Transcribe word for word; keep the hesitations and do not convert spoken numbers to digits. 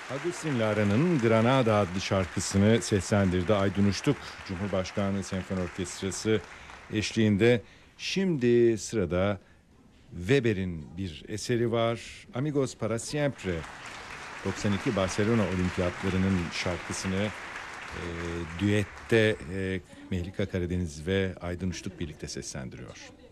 Agustin Lara'nın Granada adlı şarkısını seslendirdi Aydın Uçtuk. Cumhurbaşkanlığı Senfoni Orkestrası eşliğinde. Şimdi sırada Weber'in bir eseri var. Amigos para siempre. doksan iki Barcelona Olimpiyatlarının şarkısını e, düette e, Mehlika Karadeniz ve Aydın Uçtuk birlikte seslendiriyor.